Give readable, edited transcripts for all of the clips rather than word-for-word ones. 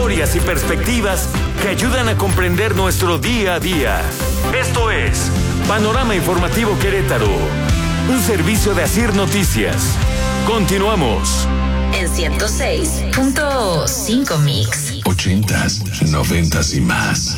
historias y perspectivas que ayudan a comprender nuestro día a día. Esto es Panorama Informativo Querétaro, un servicio de Asir Noticias. Continuamos. En 106.5 Mix. 80s, 90s y más.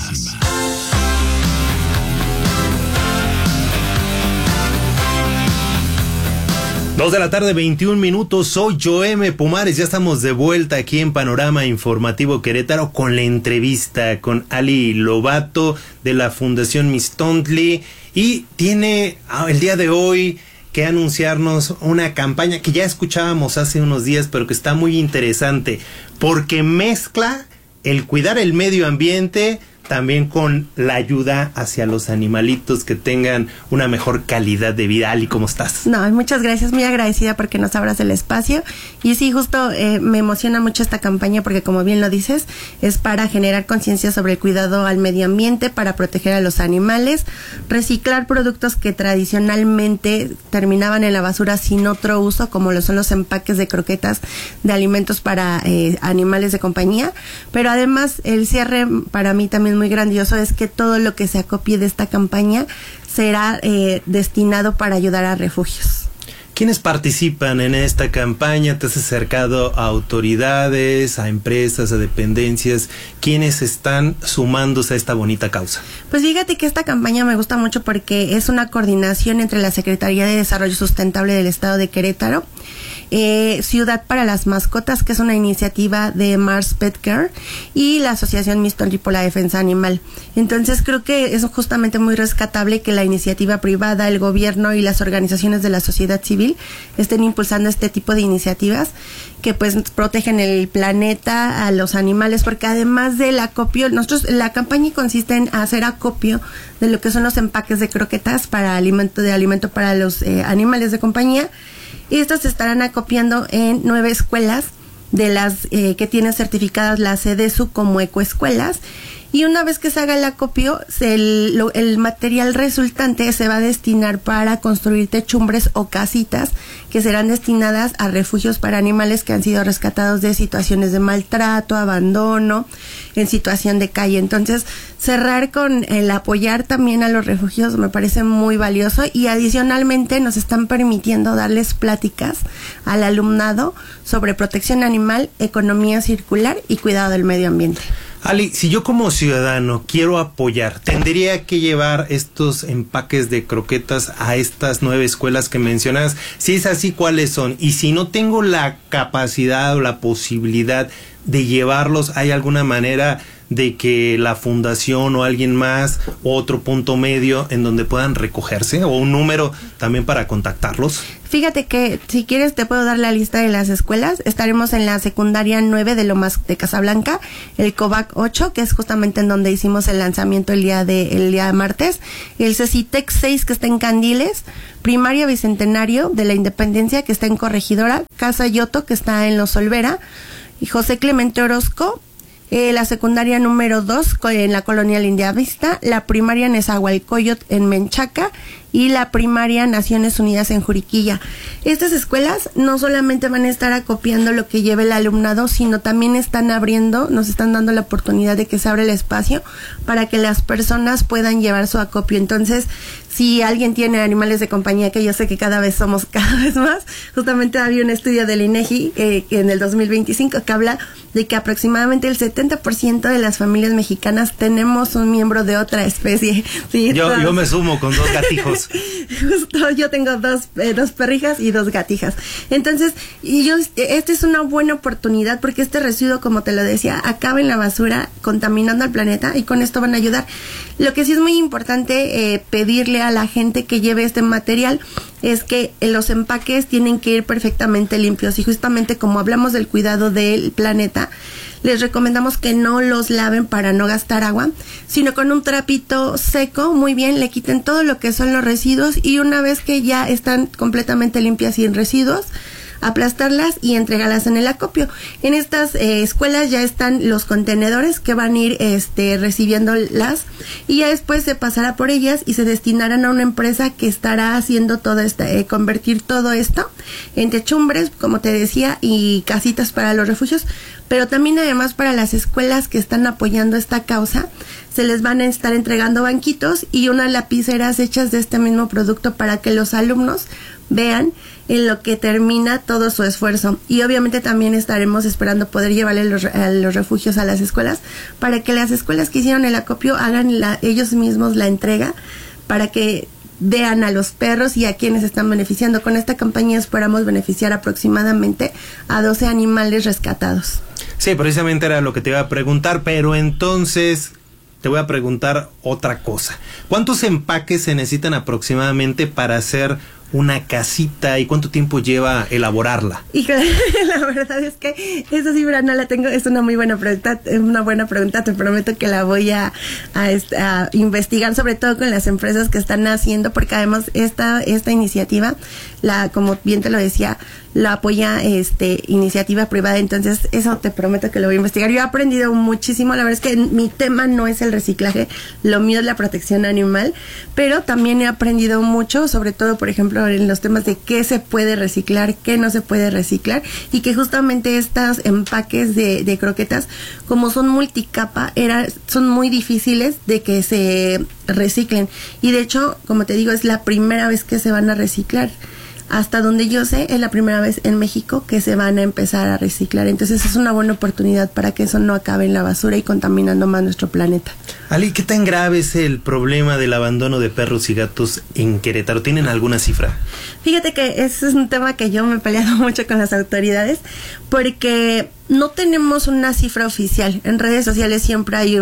Dos de la tarde, 21 minutos. Soy Joeme Pumares. Ya estamos de vuelta aquí en Panorama Informativo Querétaro con la entrevista con Ali Lobato de la Fundación Mixtontli. Y tiene el día de hoy que anunciarnos una campaña que ya escuchábamos hace unos días, pero que está muy interesante porque mezcla el cuidar el medio ambiente también con la ayuda hacia los animalitos que tengan una mejor calidad de vida. Ali, ¿cómo estás? No, muchas gracias, muy agradecida porque nos abras el espacio. Y sí, justo me emociona mucho esta campaña porque, como bien lo dices, es para generar conciencia sobre el cuidado al medio ambiente, para proteger a los animales, reciclar productos que tradicionalmente terminaban en la basura sin otro uso, como lo son los empaques de croquetas de alimentos para animales de compañía. Pero además, el cierre para mí también muy grandioso es que todo lo que se acopie de esta campaña será destinado para ayudar a refugios. ¿Quiénes participan en esta campaña? ¿Te has acercado a autoridades, a empresas, a dependencias? ¿Quiénes están sumándose a esta bonita causa? Pues fíjate que esta campaña me gusta mucho porque es una coordinación entre la Secretaría de Desarrollo Sustentable del Estado de Querétaro, Ciudad para las Mascotas, que es una iniciativa de Mars Pet Care, y la Asociación Mixtontli por la Defensa Animal. Entonces creo que es justamente muy rescatable que la iniciativa privada, el gobierno y las organizaciones de la sociedad civil estén impulsando este tipo de iniciativas que pues protegen el planeta, a los animales, porque además del acopio, la campaña consiste en hacer acopio de lo que son los empaques de croquetas para alimento para los animales de compañía. Y estos se estarán acopiando en 9 escuelas de las que tienen certificadas la CEDESU como ecoescuelas. Y una vez que se haga el acopio, el material resultante se va a destinar para construir techumbres o casitas que serán destinadas a refugios para animales que han sido rescatados de situaciones de maltrato, abandono, en situación de calle. Entonces, cerrar con el apoyar también a los refugios me parece muy valioso, y adicionalmente nos están permitiendo darles pláticas al alumnado sobre protección animal, economía circular y cuidado del medio ambiente. Ali, si yo como ciudadano quiero apoyar, ¿tendría que llevar estos empaques de croquetas a estas 9 escuelas que mencionas? Si es así, ¿cuáles son? Y si no tengo la capacidad o la posibilidad de llevarlos, ¿hay alguna manera de que la fundación o alguien más, o otro punto medio en donde puedan recogerse, o un número también para contactarlos? Fíjate que si quieres te puedo dar la lista de las escuelas. Estaremos en la secundaria 9 de Lomas de Casablanca, el COVAC 8, que es justamente en donde hicimos el lanzamiento el día de martes, el CECITEC 6, que está en Candiles, primaria Bicentenario de la Independencia, que está en Corregidora, Casa Yoto, que está en Los Olvera, y José Clemente Orozco, la secundaria número 2 en la colonia Lindia Vista, la primaria Nezahualcóyotl en Menchaca y la primaria Naciones Unidas en Juriquilla. Estas escuelas no solamente van a estar acopiando lo que lleve el alumnado, sino también nos están dando la oportunidad de que se abra el espacio para que las personas puedan llevar su acopio. Entonces, si alguien tiene animales de compañía, que yo sé que cada vez somos más, justamente había un estudio del INEGI en el 2025 que habla de que aproximadamente el 70% de las familias mexicanas tenemos un miembro de otra especie. Sí, yo me sumo con 2 gatijos. Justo, yo tengo dos perrijas y 2 gatijas. Entonces, esta es una buena oportunidad porque este residuo, como te lo decía, acaba en la basura contaminando al planeta, y con esto van a ayudar. Lo que sí es muy importante pedirle a la gente que lleve este material es que los empaques tienen que ir perfectamente limpios, y justamente como hablamos del cuidado del planeta, les recomendamos que no los laven para no gastar agua, sino con un trapito seco, muy bien, le quiten todo lo que son los residuos, y una vez que ya están completamente limpias sin residuos, aplastarlas y entregarlas en el acopio. En estas escuelas ya están los contenedores que van a ir recibiéndolas, y ya después se pasará por ellas y se destinarán a una empresa que estará haciendo todo convertir todo esto en techumbres, como te decía, y casitas para los refugios, pero también además para las escuelas que están apoyando esta causa, se les van a estar entregando banquitos y unas lapiceras hechas de este mismo producto para que los alumnos vean en lo que termina todo su esfuerzo. Y obviamente también estaremos esperando poder llevarle a los refugios a las escuelas, para que las escuelas que hicieron el acopio hagan ellos mismos la entrega, para que vean a los perros y a quienes están beneficiando. Con esta campaña esperamos beneficiar aproximadamente a 12 animales rescatados. Sí, precisamente era lo que te iba a preguntar, pero entonces te voy a preguntar otra cosa. ¿Cuántos empaques se necesitan aproximadamente para hacer una casita y cuánto tiempo lleva elaborarla? Y la verdad es que esa cifra no la tengo, es una muy buena pregunta, te prometo que la voy a investigar, sobre todo con las empresas que están haciendo, porque además esta iniciativa, como bien te lo decía, la apoya iniciativa privada, entonces eso te prometo que lo voy a investigar. Yo he aprendido muchísimo, la verdad es que mi tema no es el reciclaje, lo mío es la protección animal, pero también he aprendido mucho, sobre todo, por ejemplo, en los temas de qué se puede reciclar, qué no se puede reciclar, y que justamente estos empaques de croquetas, como son multicapa, son muy difíciles de que se reciclen, y de hecho, como te digo, es la primera vez que se van a reciclar. Hasta donde yo sé, es la primera vez en México que se van a empezar a reciclar. Entonces es una buena oportunidad para que eso no acabe en la basura y contaminando más nuestro planeta. Ali, ¿qué tan grave es el problema del abandono de perros y gatos en Querétaro? ¿Tienen alguna cifra? Fíjate que ese es un tema que yo me he peleado mucho con las autoridades, porque no tenemos una cifra oficial. En redes sociales siempre hay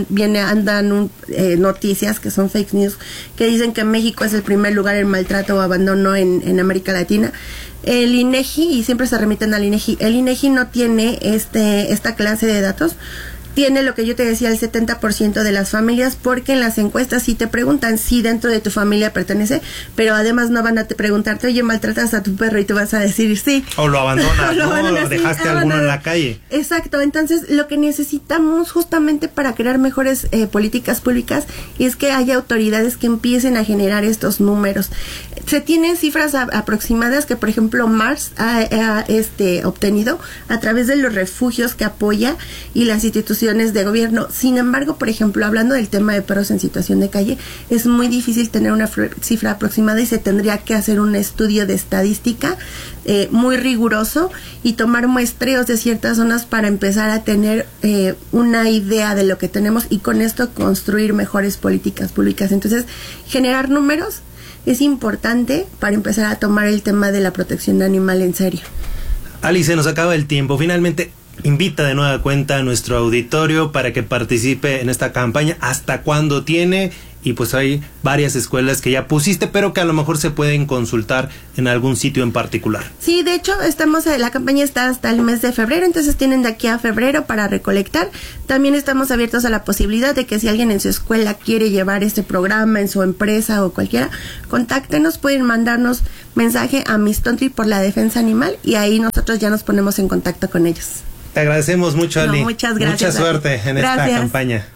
andan noticias que son fake news, que dicen que México es el primer lugar en maltrato o abandono en América Latina. El INEGI, y siempre se remiten al INEGI, el INEGI no tiene esta clase de datos. Tiene lo que yo te decía, el 70% de las familias, porque en las encuestas sí te preguntan si dentro de tu familia pertenece, pero además no van a preguntarte, oye, maltratas a tu perro, y tú vas a decir sí. O lo abandonas, lo dejaste alguno en la calle. Exacto, entonces lo que necesitamos justamente para crear mejores políticas públicas es que haya autoridades que empiecen a generar estos números. Se tienen cifras aproximadas que, por ejemplo, Mars ha obtenido a través de los refugios que apoya y las instituciones de gobierno. Sin embargo, por ejemplo, hablando del tema de perros en situación de calle, es muy difícil tener una cifra aproximada y se tendría que hacer un estudio de estadística muy riguroso y tomar muestreos de ciertas zonas para empezar a tener una idea de lo que tenemos y con esto construir mejores políticas públicas. Entonces, generar números es importante para empezar a tomar el tema de la protección animal en serio. Ali, se nos acaba el tiempo. Finalmente, invita de nueva cuenta a nuestro auditorio para que participe en esta campaña. ¿Hasta cuándo tiene? Y pues hay varias escuelas que ya pusiste, pero que a lo mejor se pueden consultar en algún sitio en particular. Sí, de hecho, la campaña está hasta el mes de febrero, entonces tienen de aquí a febrero para recolectar. También estamos abiertos a la posibilidad de que si alguien en su escuela quiere llevar este programa en su empresa o cualquiera, contáctenos, pueden mandarnos mensaje a Miss Tontli por la defensa animal y ahí nosotros ya nos ponemos en contacto con ellos. Te agradecemos mucho, Ali. Muchas gracias. Mucha suerte en esta campaña.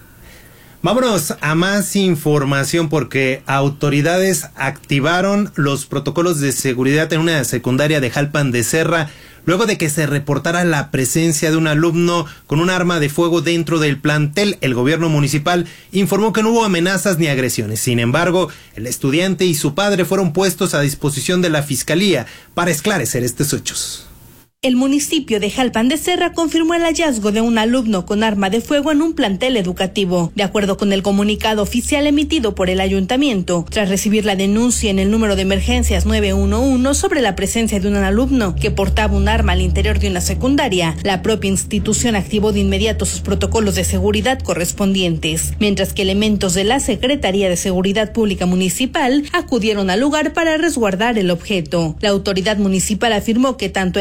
Vámonos a más información porque autoridades activaron los protocolos de seguridad en una secundaria de Jalpan de Serra luego de que se reportara la presencia de un alumno con un arma de fuego dentro del plantel. El gobierno municipal informó que no hubo amenazas ni agresiones. Sin embargo, el estudiante y su padre fueron puestos a disposición de la fiscalía para esclarecer estos hechos. El municipio de Jalpan de Serra confirmó el hallazgo de un alumno con arma de fuego en un plantel educativo. De acuerdo con el comunicado oficial emitido por el ayuntamiento, tras recibir la denuncia en el número de emergencias 911 sobre la presencia de un alumno que portaba un arma al interior de una secundaria, la propia institución activó de inmediato sus protocolos de seguridad correspondientes, mientras que elementos de la Secretaría de Seguridad Pública Municipal acudieron al lugar para resguardar el objeto. La autoridad municipal afirmó que tanto el alumno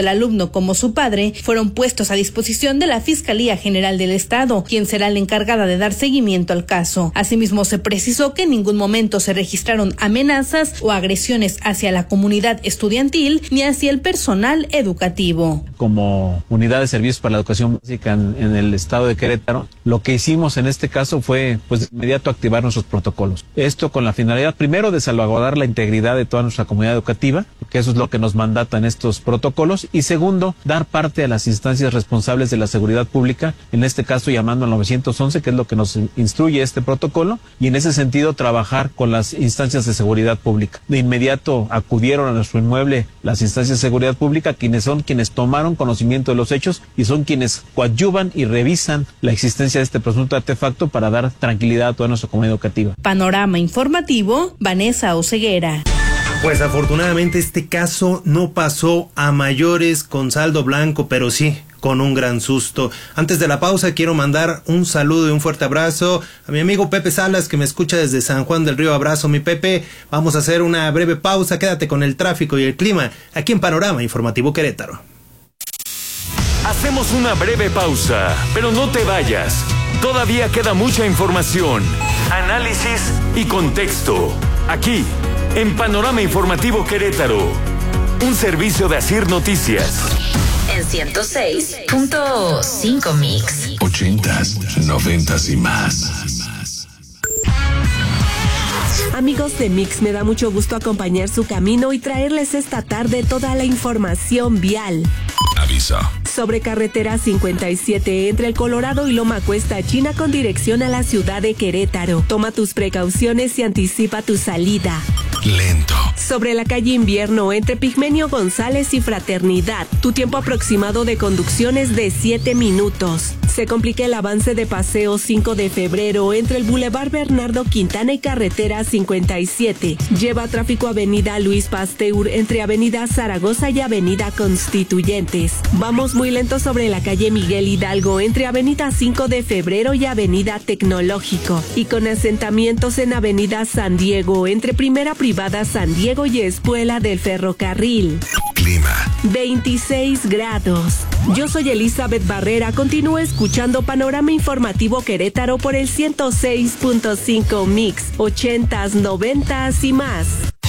como su padre, fueron puestos a disposición de la Fiscalía General del Estado, quien será la encargada de dar seguimiento al caso. Asimismo, se precisó que en ningún momento se registraron amenazas o agresiones hacia la comunidad estudiantil ni hacia el personal educativo. Como unidad de servicios para la educación básica en el estado de Querétaro, lo que hicimos en este caso fue, de inmediato activar nuestros protocolos. Esto con la finalidad, primero, de salvaguardar la integridad de toda nuestra comunidad educativa, que eso es lo que nos mandatan estos protocolos, y segundo, dar parte a las instancias responsables de la seguridad pública, en este caso llamando al 911, que es lo que nos instruye este protocolo, y en ese sentido trabajar con las instancias de seguridad pública. De inmediato acudieron a nuestro inmueble las instancias de seguridad pública, quienes tomaron conocimiento de los hechos y son quienes coadyuvan y revisan la existencia de este presunto artefacto para dar tranquilidad a toda nuestra comunidad educativa. Panorama informativo, Vanessa Oseguera. Pues afortunadamente este caso no pasó a mayores con saldo blanco, pero sí con un gran susto. Antes de la pausa quiero mandar un saludo y un fuerte abrazo a mi amigo Pepe Salas, que me escucha desde San Juan del Río. Abrazo, mi Pepe. Vamos a hacer una breve pausa. Quédate con el tráfico y el clima aquí en Panorama Informativo Querétaro. Hacemos una breve pausa, pero no te vayas. Todavía queda mucha información, análisis y contexto. Aquí, en Panorama Informativo Querétaro, un servicio de Asir Noticias. En 106.5 Mix. 80s, 90s y más. Amigos de Mix, me da mucho gusto acompañar su camino y traerles esta tarde toda la información vial. Aviso. Sobre carretera 57 entre el Colorado y Loma Cuesta China con dirección a la ciudad de Querétaro. Toma tus precauciones y anticipa tu salida. Lento. Sobre la calle Invierno entre Pigmenio González y Fraternidad. Tu tiempo aproximado de conducción es de 7 minutos. Se complica el avance de Paseo 5 de Febrero entre el Boulevard Bernardo Quintana y carretera 57. Lleva tráfico Avenida Luis Pasteur entre Avenida Zaragoza y Avenida Constituyentes. Vamos muy lento sobre la calle Miguel Hidalgo entre Avenida 5 de Febrero y Avenida Tecnológico. Y con asentamientos en Avenida San Diego entre Primera Privada San Diego y Espuela del Ferrocarril. Clima. 26 grados. Yo soy Elizabeth Barrera. Continúa escuchando Panorama Informativo Querétaro por el 106.5 Mix. 80s, 90s y más.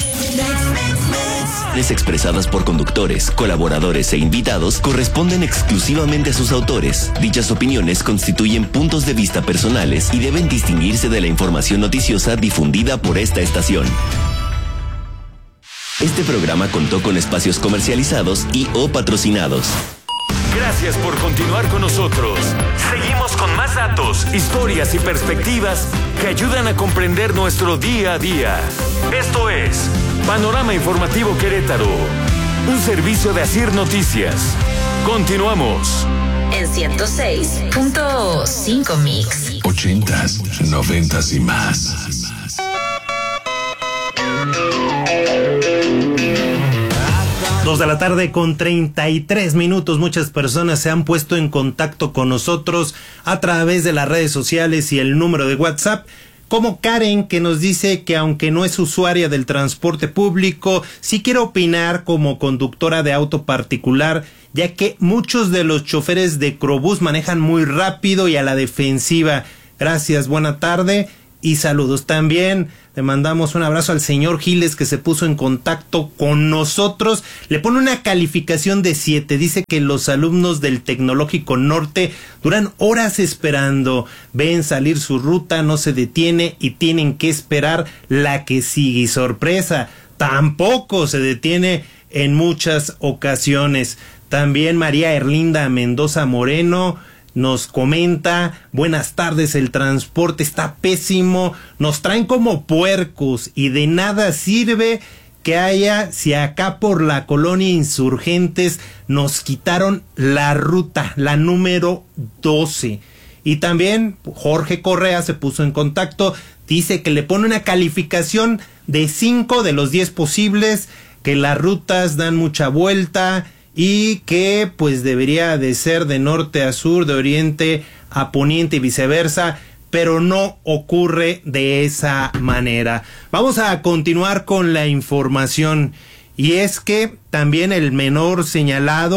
Expresadas por conductores, colaboradores e invitados corresponden exclusivamente a sus autores. Dichas opiniones constituyen puntos de vista personales y deben distinguirse de la información noticiosa difundida por esta estación. Este programa contó con espacios comercializados y o patrocinados. Gracias por continuar con nosotros. Seguimos con más datos, historias y perspectivas que ayudan a comprender nuestro día a día. Esto es Panorama Informativo Querétaro, un servicio de Asir Noticias. Continuamos. En 106.5 Mix. 80s, 90s y más. Dos de la tarde con 33 minutos. Muchas personas se han puesto en contacto con nosotros a través de las redes sociales y el número de WhatsApp, como Karen, que nos dice que aunque no es usuaria del transporte público, sí quiere opinar como conductora de auto particular, ya que muchos de los choferes de Crobús manejan muy rápido y a la defensiva. Gracias, buena tarde y saludos. También le mandamos un abrazo al señor Giles, que se puso en contacto con nosotros. Le pone una calificación de 7. Dice que los alumnos del Tecnológico Norte duran horas esperando. Ven salir su ruta, no se detiene y tienen que esperar la que sigue. Y sorpresa, tampoco se detiene en muchas ocasiones. También María Erlinda Mendoza Moreno nos comenta: buenas tardes, el transporte está pésimo, nos traen como puercos y de nada sirve que haya si acá por la colonia Insurgentes nos quitaron la ruta, la número 12. Y también Jorge Correa se puso en contacto, dice que le pone una calificación de 5 de los 10 posibles, que las rutas dan mucha vuelta y que pues debería de ser de norte a sur, de oriente a poniente y viceversa, pero no ocurre de esa manera. Vamos a continuar con la información, y es que también el menor señalado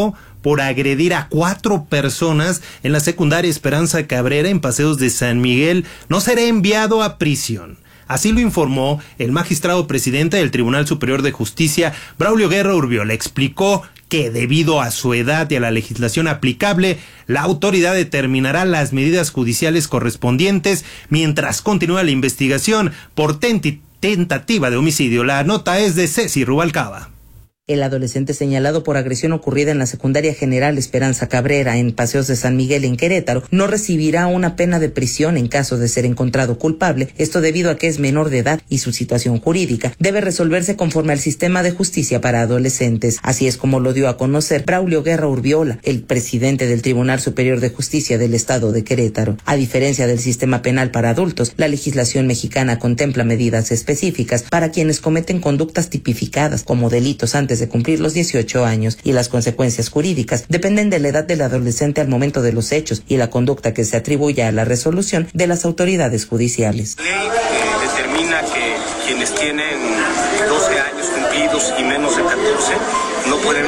por agredir a 4 personas en la secundaria Esperanza Cabrera en Paseos de San Miguel no será enviado a prisión. Así lo informó el magistrado presidente del Tribunal Superior de Justicia, Braulio Guerra Urbiola. Explicó que debido a su edad y a la legislación aplicable, la autoridad determinará las medidas judiciales correspondientes mientras continúa la investigación por tentativa de homicidio. La nota es de Ceci Rubalcaba. El adolescente señalado por agresión ocurrida en la secundaria general Esperanza Cabrera en Paseos de San Miguel en Querétaro no recibirá una pena de prisión en caso de ser encontrado culpable, esto debido a que es menor de edad y su situación jurídica debe resolverse conforme al sistema de justicia para adolescentes. Así es como lo dio a conocer Braulio Guerra Urbiola, el presidente del Tribunal Superior de Justicia del Estado de Querétaro. A diferencia del sistema penal para adultos, la legislación mexicana contempla medidas específicas para quienes cometen conductas tipificadas como delitos antes de cumplir los 18 años, y las consecuencias jurídicas dependen de la edad del adolescente al momento de los hechos y la conducta que se atribuya a la resolución de las autoridades judiciales. La ley determina que quienes tienen 12 años cumplidos y menos de 14 no pueden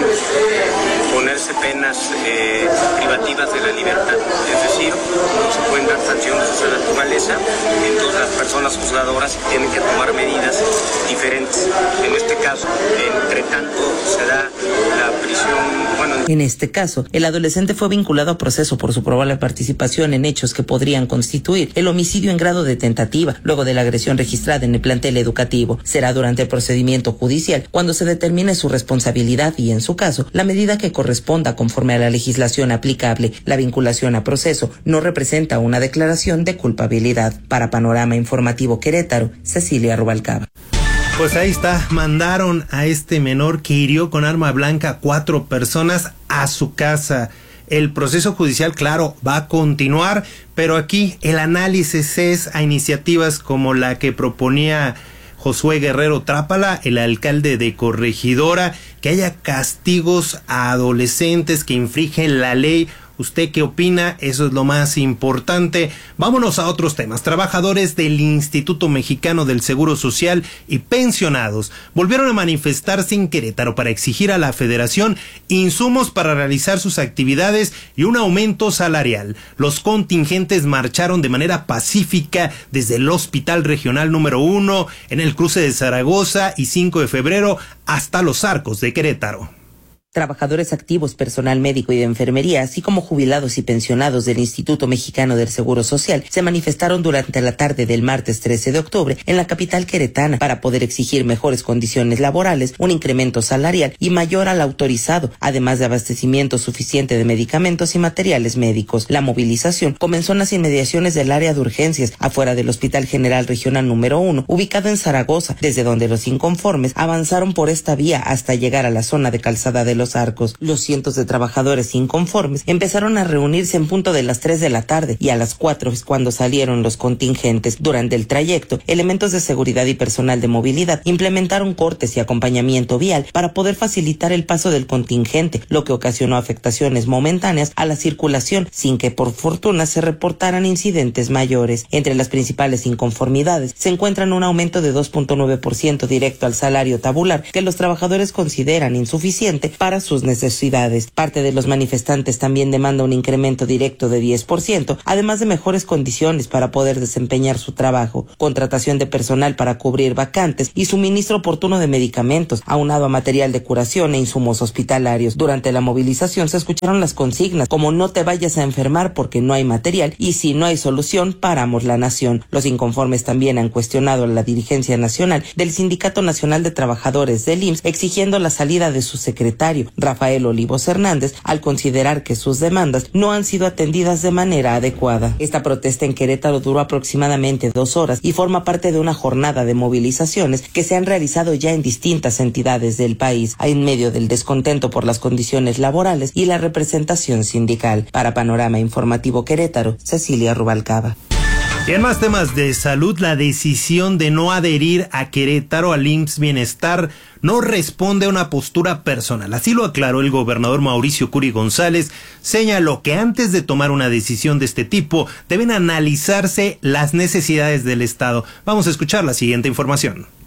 ponerse penas privativas de la libertad, es decir, no se pueden dar sanciones de esa naturaleza. Entonces las personas juzgadoras tienen que tomar medidas diferentes. En este caso, entre tanto se da la prisión. En este caso, el adolescente fue vinculado a proceso por su probable participación en hechos que podrían constituir el homicidio en grado de tentativa, luego de la agresión registrada en el plantel educativo. Será durante el procedimiento judicial cuando se determine su responsabilidad y, en su caso, la medida que corresponda conforme a la legislación aplicable. La vinculación a proceso no representa una declaración de culpabilidad. Para Panorama Informativo Querétaro, Cecilia Rubalcaba. Pues ahí está, mandaron a este menor que hirió con arma blanca a 4 personas a su casa. El proceso judicial, claro, va a continuar, pero aquí el análisis es a iniciativas como la que proponía Josué Guerrero Trápala, el alcalde de Corregidora, que haya castigos a adolescentes que infringen la ley. ¿Usted qué opina? Eso es lo más importante. Vámonos a otros temas. Trabajadores del Instituto Mexicano del Seguro Social y pensionados volvieron a manifestarse en Querétaro para exigir a la Federación insumos para realizar sus actividades y un aumento salarial. Los contingentes marcharon de manera pacífica desde el Hospital Regional número 1 en el cruce de Zaragoza y 5 de febrero hasta Los Arcos de Querétaro. Trabajadores activos, personal médico y de enfermería, así como jubilados y pensionados del Instituto Mexicano del Seguro Social, se manifestaron durante la tarde del martes 13 de octubre en la capital queretana para poder exigir mejores condiciones laborales, un incremento salarial y mayor al autorizado, además de abastecimiento suficiente de medicamentos y materiales médicos. La movilización comenzó en las inmediaciones del área de urgencias, afuera del Hospital General Regional número 1, ubicado en Zaragoza, desde donde los inconformes avanzaron por esta vía hasta llegar a la zona de Calzada de Los Arcos. Los cientos de trabajadores inconformes empezaron a reunirse en punto de las 3 de la tarde y a las 4 es cuando salieron los contingentes. Durante el trayecto, elementos de seguridad y personal de movilidad implementaron cortes y acompañamiento vial para poder facilitar el paso del contingente, lo que ocasionó afectaciones momentáneas a la circulación, sin que por fortuna se reportaran incidentes mayores. Entre las principales inconformidades se encuentran un aumento de 2.9% directo al salario tabular que los trabajadores consideran insuficiente para sus necesidades. Parte de los manifestantes también demanda un incremento directo de 10%, además de mejores condiciones para poder desempeñar su trabajo, contratación de personal para cubrir vacantes y suministro oportuno de medicamentos, aunado a material de curación e insumos hospitalarios. Durante la movilización se escucharon las consignas como no te vayas a enfermar porque no hay material y si no hay solución, paramos la nación. Los inconformes también han cuestionado a la dirigencia nacional del Sindicato Nacional de Trabajadores del IMSS, exigiendo la salida de su secretario, Rafael Olivos Hernández, al considerar que sus demandas no han sido atendidas de manera adecuada. Esta protesta en Querétaro duró aproximadamente 2 horas y forma parte de una jornada de movilizaciones que se han realizado ya en distintas entidades del país, en medio del descontento por las condiciones laborales y la representación sindical. Para Panorama Informativo Querétaro, Cecilia Rubalcaba. Y en más temas de salud, la decisión de no adherir a Querétaro al IMSS Bienestar no responde a una postura personal. Así lo aclaró el gobernador Mauricio Curi González. Señaló que antes de tomar una decisión de este tipo, deben analizarse las necesidades del Estado. Vamos a escuchar la siguiente información.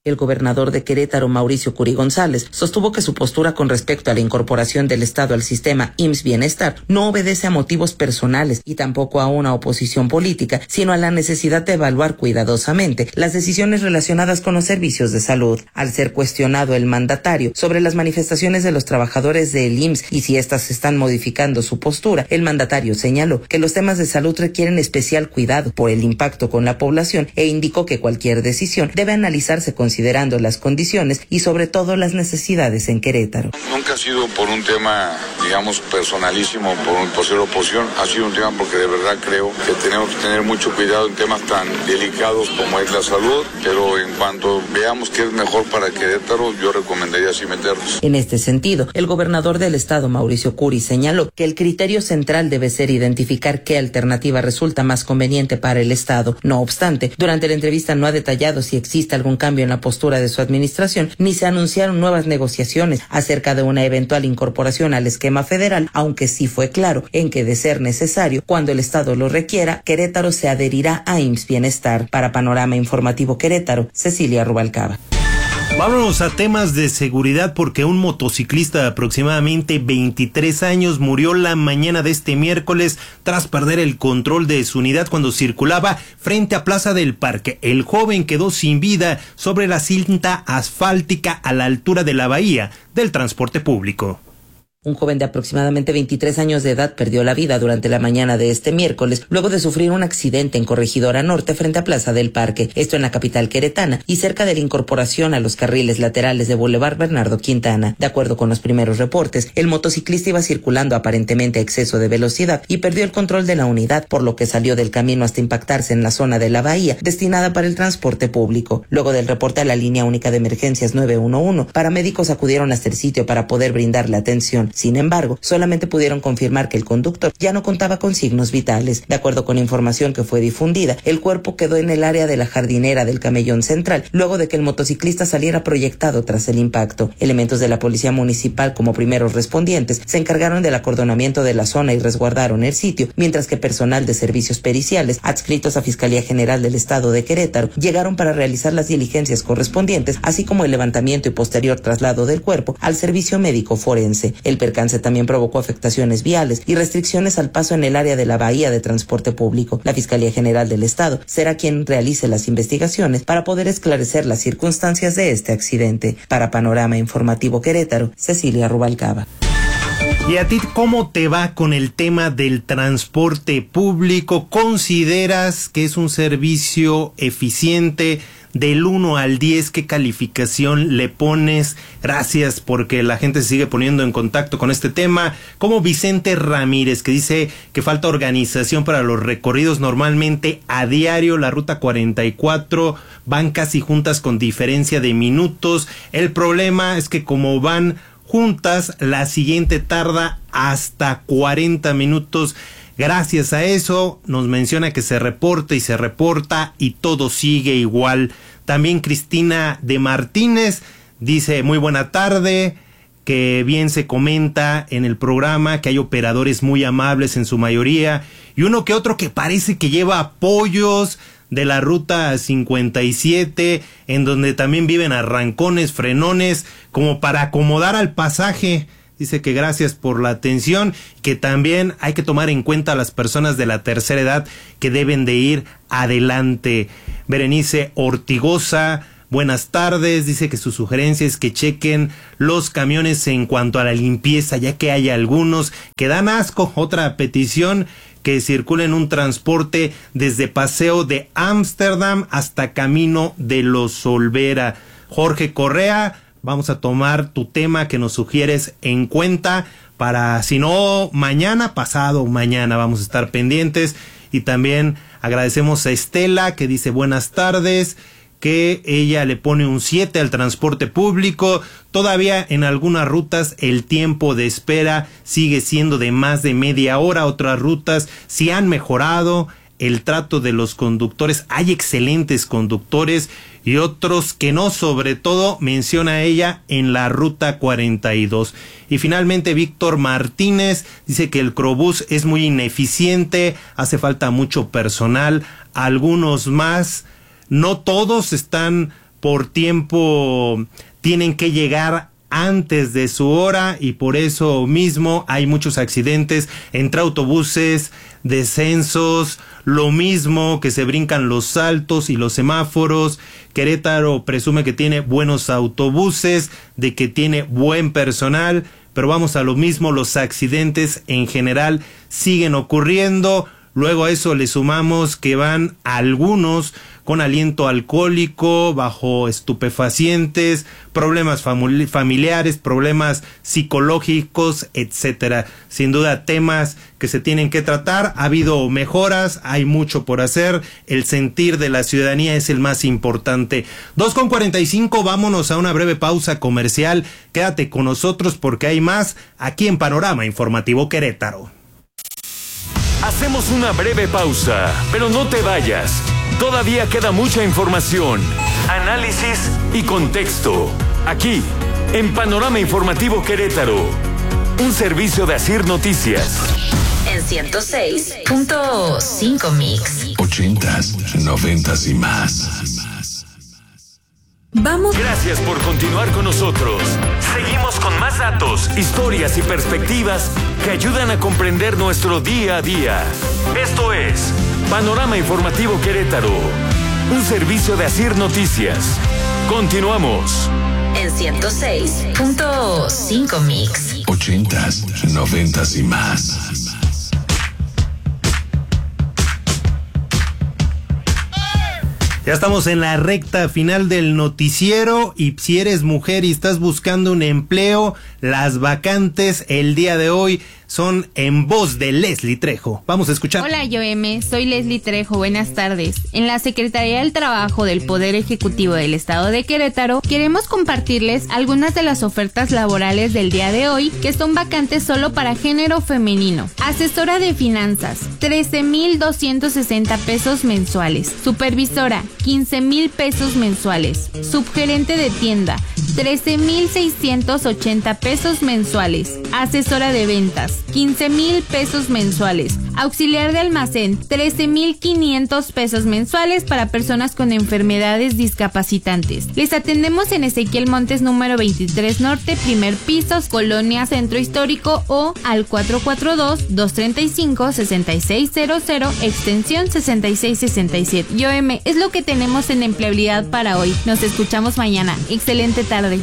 El gobernador de Querétaro, Mauricio Curi González, sostuvo que su postura con respecto a la incorporación del Estado al sistema IMSS Bienestar no obedece a motivos personales y tampoco a una oposición política, sino a la necesidad de evaluar cuidadosamente las decisiones relacionadas con los servicios de salud. Al ser cuestionado el mandatario sobre las manifestaciones de los trabajadores del IMSS y si éstas están modificando su postura, el mandatario señaló que los temas de salud requieren especial cuidado por el impacto con la población e indicó que cualquier decisión debe analizarse considerando las condiciones y sobre todo las necesidades en Querétaro. Nunca ha sido por un tema, digamos, personalísimo, por ser oposición, ha sido un tema porque de verdad creo que tenemos que tener mucho cuidado en temas tan delicados como es la salud, pero en cuanto veamos que es mejor para Querétaro, yo recomendaría así meternos. En este sentido, el gobernador del estado, Mauricio Curi, señaló que el criterio central debe ser identificar qué alternativa resulta más conveniente para el estado. No obstante, durante la entrevista no ha detallado si existe algún cambio en la postura de su administración, ni se anunciaron nuevas negociaciones acerca de una eventual incorporación al esquema federal, aunque sí fue claro en que, de ser necesario, cuando el estado lo requiera, Querétaro se adherirá a IMSS Bienestar. Para Panorama Informativo Querétaro, Cecilia Rubalcaba. Vámonos a temas de seguridad porque un motociclista de aproximadamente 23 años murió la mañana de este miércoles tras perder el control de su unidad cuando circulaba frente a Plaza del Parque. El joven quedó sin vida sobre la cinta asfáltica a la altura de la bahía del transporte público. Un joven de aproximadamente 23 años de edad perdió la vida durante la mañana de este miércoles luego de sufrir un accidente en Corregidora Norte frente a Plaza del Parque, esto en la capital queretana y cerca de la incorporación a los carriles laterales de Boulevard Bernardo Quintana. De acuerdo con los primeros reportes, el motociclista iba circulando aparentemente a exceso de velocidad y perdió el control de la unidad, por lo que salió del camino hasta impactarse en la zona de la bahía destinada para el transporte público. Luego del reporte a la línea única de emergencias 911, paramédicos acudieron hasta el sitio para poder brindarle atención. Sin embargo, solamente pudieron confirmar que el conductor ya no contaba con signos vitales. De acuerdo con información que fue difundida, el cuerpo quedó en el área de la jardinera del Camellón Central, luego de que el motociclista saliera proyectado tras el impacto. Elementos de la policía municipal, como primeros respondientes, se encargaron del acordonamiento de la zona y resguardaron el sitio, mientras que personal de servicios periciales, adscritos a Fiscalía General del Estado de Querétaro, llegaron para realizar las diligencias correspondientes, así como el levantamiento y posterior traslado del cuerpo al servicio médico forense. El percance también provocó afectaciones viales y restricciones al paso en el área de la bahía de transporte público. La Fiscalía General del Estado será quien realice las investigaciones para poder esclarecer las circunstancias de este accidente. Para Panorama Informativo Querétaro, Cecilia Rubalcaba. ¿Y a ti cómo te va con el tema del transporte público? ¿Consideras que es un servicio eficiente? Del 1 al 10, ¿qué calificación le pones? Gracias porque la gente se sigue poniendo en contacto con este tema. Como Vicente Ramírez, que dice que falta organización para los recorridos. Normalmente a diario la ruta 44 van casi juntas con diferencia de minutos. El problema es que como van juntas, la siguiente tarda hasta 40 minutos. Gracias a eso nos menciona que se reporta y todo sigue igual. También Cristina de Martínez dice muy buena tarde, que bien se comenta en el programa que hay operadores muy amables en su mayoría y uno que otro que parece que lleva apoyos de la ruta 57 en donde también viven arrancones, frenones como para acomodar al pasaje. Dice que gracias por la atención, que también hay que tomar en cuenta a las personas de la tercera edad que deben de ir adelante. Berenice Ortigosa, buenas tardes, dice que su sugerencia es que chequen los camiones en cuanto a la limpieza, ya que hay algunos que dan asco. Otra petición, que circulen un transporte desde Paseo de Ámsterdam hasta Camino de los Olvera. Jorge Correa, vamos a tomar tu tema que nos sugieres en cuenta para, si no, mañana, pasado mañana vamos a estar pendientes. Y también agradecemos a Estela que dice buenas tardes, que ella le pone un 7 al transporte público. Todavía en algunas rutas el tiempo de espera sigue siendo de más de media hora. Otras rutas sí han mejorado el trato de los conductores. Hay excelentes conductores y otros que no, sobre todo menciona ella en la ruta 42. Y finalmente Víctor Martínez dice que el Crobús es muy ineficiente, hace falta mucho personal, algunos más, no todos están por tiempo tienen que llegar antes de su hora y por eso mismo hay muchos accidentes entre autobuses, descensos, lo mismo que se brincan los saltos y los semáforos. Querétaro presume que tiene buenos autobuses, de que tiene buen personal, pero vamos a lo mismo, los accidentes en general siguen ocurriendo. Luego a eso le sumamos que van algunos con aliento alcohólico, bajo estupefacientes, problemas familiares, problemas psicológicos, etcétera. Sin duda temas que se tienen que tratar. Ha habido mejoras, hay mucho por hacer. El sentir de la ciudadanía es el más importante. 2:45, vámonos a una breve pausa comercial. Quédate con nosotros porque hay más aquí en Panorama Informativo Querétaro. Hacemos una breve pausa, pero no te vayas. Todavía queda mucha información, análisis y contexto. Aquí, en Panorama Informativo Querétaro, un servicio de Asir Noticias. En 106.5 Mix. 80s, 90s y más. Vamos. Gracias por continuar con nosotros. Seguimos con más datos, historias y perspectivas que ayudan a comprender nuestro día a día. Esto es Panorama Informativo Querétaro, un servicio de Asir Noticias. Continuamos. En 106.5 Mix. 80s, 90s y más. Ya estamos en la recta final del noticiero y si eres mujer y estás buscando un empleo, las vacantes el día de hoy son en voz de Leslie Trejo. Vamos a escuchar. Hola, Joeme, soy Leslie Trejo, buenas tardes. En la Secretaría del Trabajo del Poder Ejecutivo del Estado de Querétaro, queremos compartirles algunas de las ofertas laborales del día de hoy que son vacantes solo para género femenino. Asesora de finanzas, 13,260 pesos mensuales. Supervisora, 15,000 pesos mensuales. Subgerente de tienda, 13,680 pesos mensuales. Asesora de ventas, 15,000 pesos mensuales. Auxiliar de almacén, 13,500 pesos mensuales para personas con enfermedades discapacitantes. Les atendemos en Ezequiel Montes número 23 Norte, primer piso, Colonia Centro Histórico o al 442-235-6600, extensión 6667. Joeme, es lo que tenemos en empleabilidad para hoy. Nos escuchamos mañana. Excelente tarde.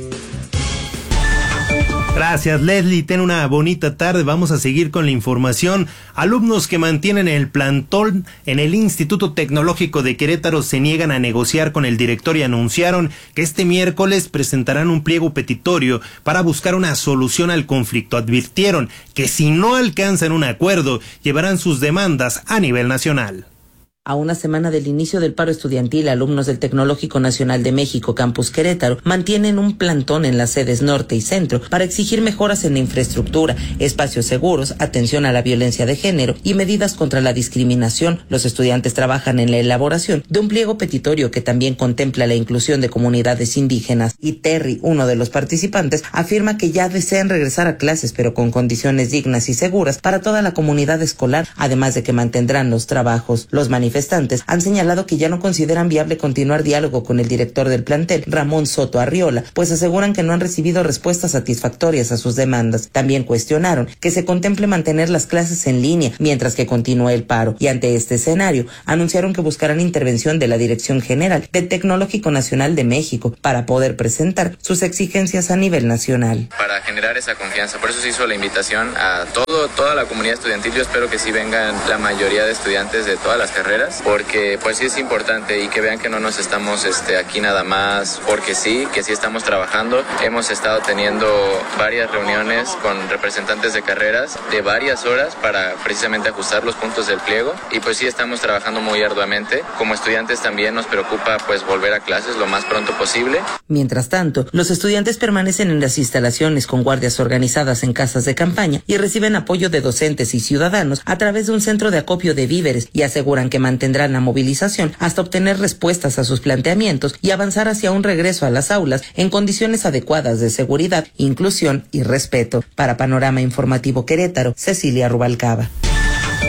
Gracias, Leslie. Ten una bonita tarde. Vamos a seguir con la información. Alumnos que mantienen el plantón en el Instituto Tecnológico de Querétaro se niegan a negociar con el director y anunciaron que este miércoles presentarán un pliego petitorio para buscar una solución al conflicto. Advirtieron que si no alcanzan un acuerdo, llevarán sus demandas a nivel nacional. A una semana del inicio del paro estudiantil, alumnos del Tecnológico Nacional de México, Campus Querétaro, mantienen un plantón en las sedes norte y centro para exigir mejoras en la infraestructura, espacios seguros, atención a la violencia de género y medidas contra la discriminación. Los estudiantes trabajan en la elaboración de un pliego petitorio que también contempla la inclusión de comunidades indígenas. Y Terry, uno de los participantes, afirma que ya desean regresar a clases, pero con condiciones dignas y seguras para toda la comunidad escolar, además de que mantendrán los trabajos. Los manifestantes han señalado que ya no consideran viable continuar diálogo con el director del plantel, Ramón Soto Arriola, pues aseguran que no han recibido respuestas satisfactorias a sus demandas. También cuestionaron que se contemple mantener las clases en línea mientras que continúa el paro, y ante este escenario anunciaron que buscarán intervención de la Dirección General del Tecnológico Nacional de México para poder presentar sus exigencias a nivel nacional. Para generar esa confianza, por eso se hizo la invitación a toda la comunidad estudiantil. Yo espero que sí vengan la mayoría de estudiantes de todas las carreras, porque pues sí es importante y que vean que no nos estamos aquí nada más porque sí, que sí estamos trabajando. Hemos estado teniendo varias reuniones con representantes de carreras de varias horas para precisamente ajustar los puntos del pliego, y pues sí estamos trabajando muy arduamente. Como estudiantes también nos preocupa pues volver a clases lo más pronto posible. Mientras tanto, los estudiantes permanecen en las instalaciones con guardias organizadas en casas de campaña y reciben apoyo de docentes y ciudadanos a través de un centro de acopio de víveres, y aseguran que mantendrán la movilización hasta obtener respuestas a sus planteamientos y avanzar hacia un regreso a las aulas en condiciones adecuadas de seguridad, inclusión y respeto. Para Panorama Informativo Querétaro, Cecilia Rubalcaba.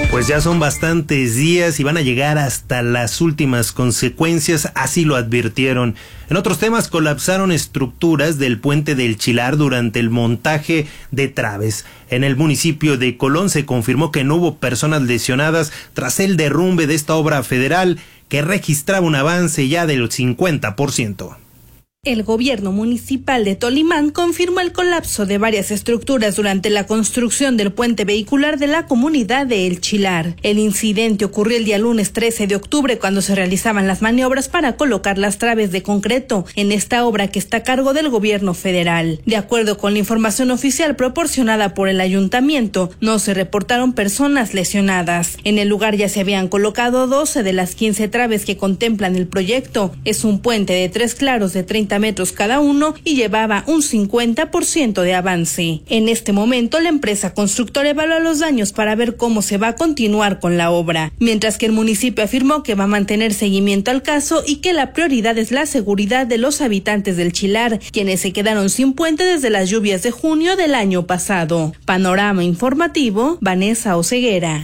Pues ya son bastantes días y van a llegar hasta las últimas consecuencias, así lo advirtieron. En otros temas, colapsaron estructuras del puente del Chilar durante el montaje de traves. En el municipio de Colón se confirmó que no hubo personas lesionadas tras el derrumbe de esta obra federal que registraba un avance ya del 50%. El gobierno municipal de Tolimán confirmó el colapso de varias estructuras durante la construcción del puente vehicular de la comunidad de El Chilar. El incidente ocurrió el día lunes 13 de octubre cuando se realizaban las maniobras para colocar las traves de concreto en esta obra que está a cargo del gobierno federal. De acuerdo con la información oficial proporcionada por el ayuntamiento, no se reportaron personas lesionadas. En el lugar ya se habían colocado 12 de las 15 traves que contemplan el proyecto. Es un puente de 3 claros de 30 metros cada uno y llevaba un 50% de avance. En este momento, la empresa constructora evalúa los daños para ver cómo se va a continuar con la obra, mientras que el municipio afirmó que va a mantener seguimiento al caso y que la prioridad es la seguridad de los habitantes del Chilar, quienes se quedaron sin puente desde las lluvias de junio del año pasado. Panorama informativo, Vanessa Oseguera.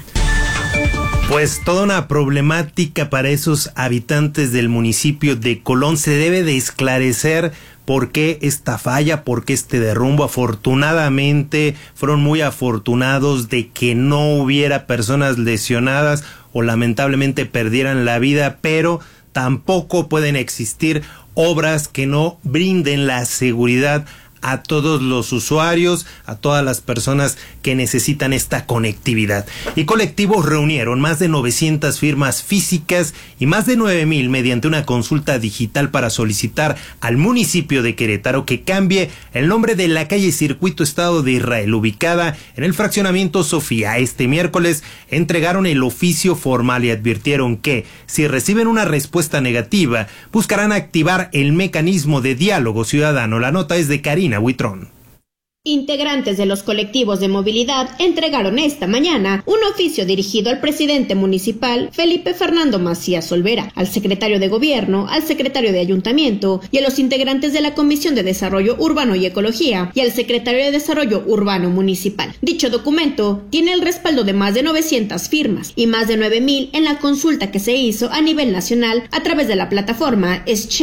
Pues toda una problemática para esos habitantes del municipio de Colón. Se debe de esclarecer por qué esta falla, por qué este derrumbo. Afortunadamente fueron muy afortunados de que no hubiera personas lesionadas o lamentablemente perdieran la vida, pero tampoco pueden existir obras que no brinden la seguridad a todos los usuarios, a todas las personas que necesitan esta conectividad. Y colectivos reunieron más de 900 firmas físicas y más de 9,000 mediante una consulta digital para solicitar al municipio de Querétaro que cambie el nombre de la calle Circuito Estado de Israel, ubicada en el fraccionamiento Sofía. Este miércoles entregaron el oficio formal y advirtieron que, si reciben una respuesta negativa, buscarán activar el mecanismo de diálogo ciudadano. La nota es de Karina Huitrón. Integrantes de los colectivos de movilidad entregaron esta mañana un oficio dirigido al presidente municipal Felipe Fernando Macías Olvera, al secretario de Gobierno, al secretario de Ayuntamiento y a los integrantes de la Comisión de Desarrollo Urbano y Ecología y al secretario de Desarrollo Urbano Municipal. Dicho documento tiene el respaldo de más de 900 firmas y más de 9,000 en la consulta que se hizo a nivel nacional a través de la plataforma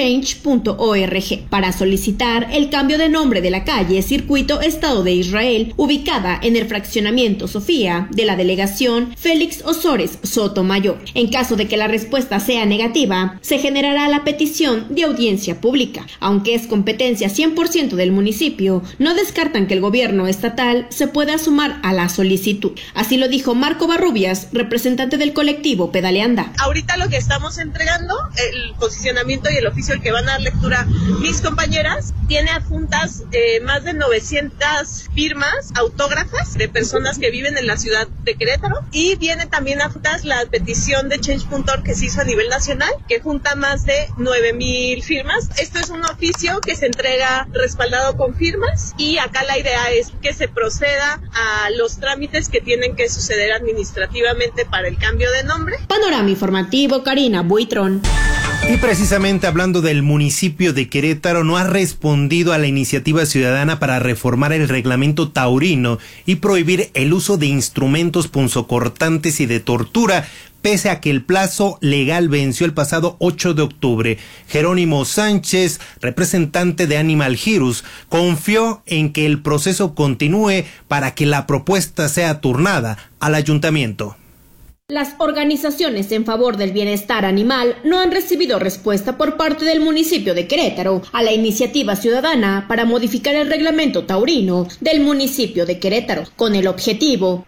exchange.org para solicitar el cambio de nombre de la calle Circuito Estado de Israel, ubicada en el fraccionamiento Sofía de la delegación Félix Osores Sotomayor. En caso de que la respuesta sea negativa, se generará la petición de audiencia pública. Aunque es competencia 100% del municipio, no descartan que el gobierno estatal se pueda sumar a la solicitud. Así lo dijo Marco Barrubias, representante del colectivo Pedaleanda. Ahorita lo que estamos entregando, el posicionamiento y el oficio al que van a dar lectura mis compañeras, tiene adjuntas más de 900 firmas autógrafas de personas que viven en la ciudad de Querétaro, y viene también adjuntas la petición de Change.org que se hizo a nivel nacional, que junta más de 9,000 firmas. Esto es un oficio que se entrega respaldado con firmas, y acá la idea es que se proceda a los trámites que tienen que suceder administrativamente para el cambio de nombre. Panorama informativo, Karina Buitrón. Y precisamente hablando del municipio de Querétaro, no ha respondido a la iniciativa ciudadana para reformar el reglamento taurino y prohibir el uso de instrumentos punzocortantes y de tortura, pese a que el plazo legal venció el pasado 8 de octubre. Jerónimo Sánchez, representante de Animal Heroes, confió en que el proceso continúe para que la propuesta sea turnada al ayuntamiento. Las organizaciones en favor del bienestar animal no han recibido respuesta por parte del municipio de Querétaro a la iniciativa ciudadana para modificar el reglamento taurino del municipio de Querétaro, con el objetivo